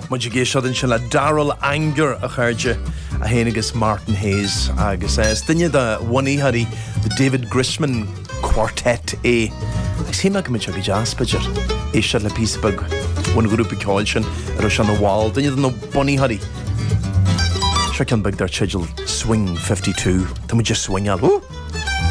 Muid géisiad sin le Daryl Anger a chuirde a héanagus Martin Hayes agus duine de bhaíthaí the David Grisman Quartet é. Agus hí me go muid jaspaidir éisiad le písabag bhain grúpa cáil sin ar an bháil duine nó buníthaí. Se cean bag dar tiidil Swing 52 Tá muid swingeal.